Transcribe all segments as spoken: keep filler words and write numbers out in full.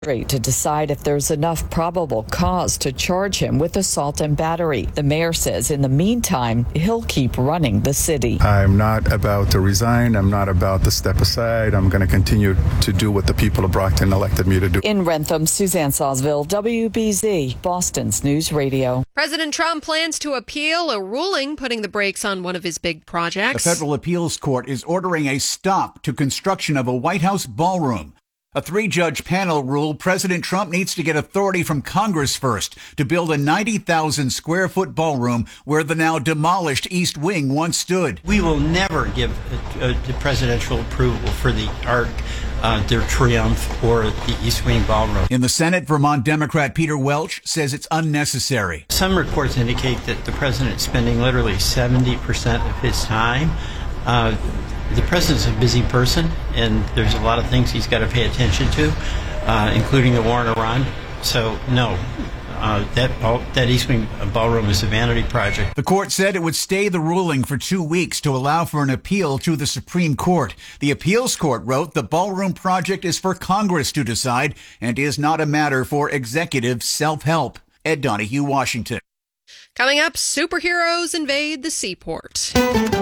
to decide if there's enough probable cause to charge him with assault and battery. The mayor says in the meantime, he'll keep running the city. I'm not about to resign. I'm not about to step aside. I'm going to continue to do what the people of Brockton elected me to do. In Rentham, Suzanne Sawsville, W B Z, Boston's News Radio. President Trump plans to appeal a ruling putting the brakes on one of his big projects. The federal appeals court is ordering a stop to construction of a White House ballroom. A three-judge panel ruled President Trump needs to get authority from Congress first to build a ninety thousand square foot ballroom where the now demolished East Wing once stood. We will never give uh, the presidential approval for the Arc uh, de Triomphe or the East Wing ballroom. In the Senate, Vermont Democrat Peter Welch says it's unnecessary. Some reports indicate that the president's spending literally seventy percent of his time uh, The president's a busy person, and there's a lot of things he's got to pay attention to, uh, including the war in Iran. So, no, uh, that ball, that East Wing ballroom is a vanity project. The court said it would stay the ruling for two weeks to allow for an appeal to the Supreme Court. The appeals court wrote the ballroom project is for Congress to decide and is not a matter for executive self-help. Ed Donahue, Washington. Coming up, superheroes invade the seaport.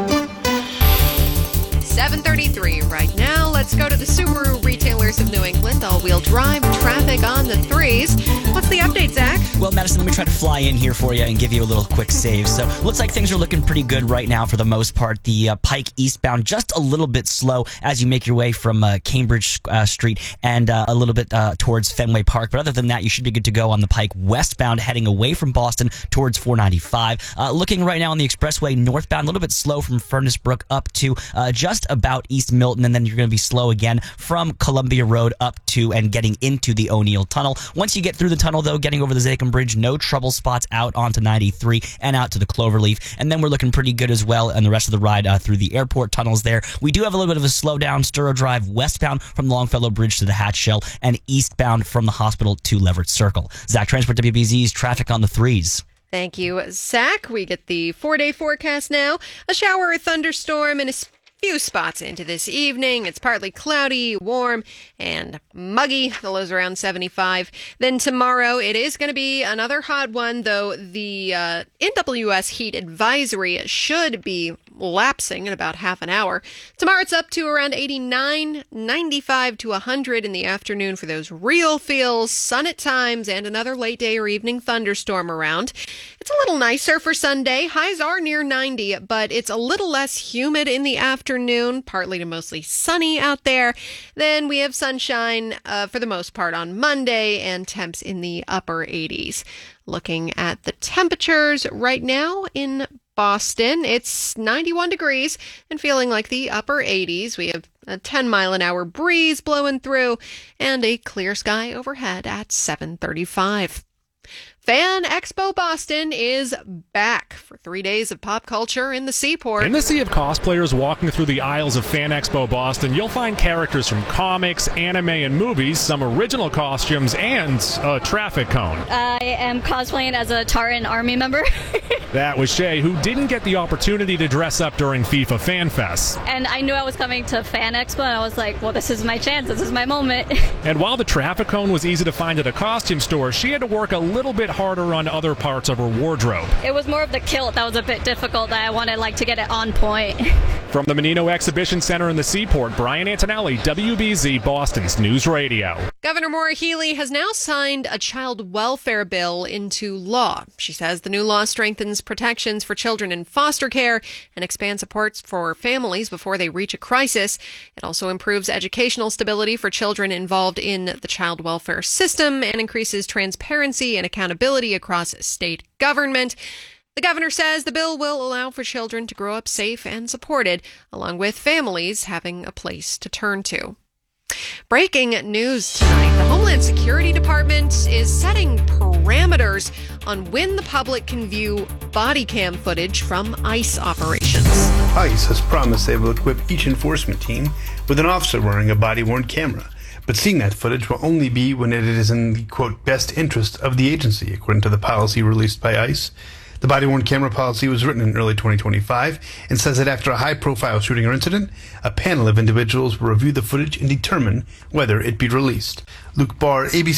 seven thirty-three right now. Let's go to the Subaru Retailers of New England. All-wheel drive traffic on the threes. What's the update, Zach? Well, Madison, let me try to fly in here for you and give you a little quick save. So, looks like things are looking pretty good right now for the most part. The uh, Pike eastbound just a little bit slow as you make your way from uh, Cambridge uh, Street and uh, a little bit uh, towards Fenway Park. But other than that, you should be good to go on the Pike westbound heading away from Boston towards four ninety-five. Uh, looking right now on the expressway northbound, a little bit slow from Furnace Brook up to uh, just about East Milton, and then you're going to be slow again from Columbia Road up to and getting into the O'Neill Tunnel. Once you get through the tunnel, though, getting over the Zachem Bridge, no trouble spots out onto ninety-three and out to the Cloverleaf. And then we're looking pretty good as well and the rest of the ride uh, through the airport tunnels there. We do have a little bit of a slowdown, Sturrow Drive westbound from Longfellow Bridge to the Hatch Shell and eastbound from the hospital to Leverett Circle. Zach, Transport W B Z's traffic on the threes. Thank you, Zach. We get the four-day forecast now. A shower or thunderstorm in a few spots into this evening. It's partly cloudy, warm, and muggy. The low's around seventy-five. Then tomorrow, it is going to be another hot one, though the uh, N W S heat advisory should be lapsing in about half an hour. Tomorrow, it's up to around eighty-nine, ninety-five to one hundred in the afternoon for those real feels, sun at times, and another late day or evening thunderstorm around. It's a little nicer for Sunday. Highs are near ninety, but it's a little less humid in the afternoon, partly to mostly sunny out there. Then we have sunshine uh, for the most part on Monday and temps in the upper eighties. Looking at the temperatures right now in Boston, it's ninety-one degrees and feeling like the upper eighties. We have a ten mile an hour breeze blowing through and a clear sky overhead at seven thirty-five. Fan Expo Boston is back for three days of pop culture in the Seaport. In the sea of cosplayers walking through the aisles of Fan Expo Boston, you'll find characters from comics, anime, and movies, some original costumes, and a traffic cone. I am cosplaying as a Tartan Army member. That was Shay, who didn't get the opportunity to dress up during FIFA Fan Fest. And I knew I was coming to Fan Expo, and I was like, well, this is my chance. This is my moment. And while the traffic cone was easy to find at a costume store, she had to work a little bit harder on other parts of her wardrobe. It was more of the kilt that was a bit difficult. That I wanted like to get it on point. From the Menino Exhibition Center in the Seaport, Brian Antonelli, W B Z Boston's News Radio. Governor Maura Healey has now signed a child welfare bill into law. She says the new law strengthens protections for children in foster care and expands supports for families before they reach a crisis. It also improves educational stability for children involved in the child welfare system and increases transparency and accountability across state government. The governor says the bill will allow for children to grow up safe and supported, along with families having a place to turn to. Breaking news tonight. The Homeland Security Department is setting parameters on when the public can view body cam footage from ICE operations. ICE has promised they will equip each enforcement team with an officer wearing a body-worn camera. But seeing that footage will only be when it is in the, quote, best interest of the agency, according to the policy released by ICE. The body-worn camera policy was written in early twenty twenty-five and says that after a high-profile shooting or incident, a panel of individuals will review the footage and determine whether it be released. Luke Barr, A B C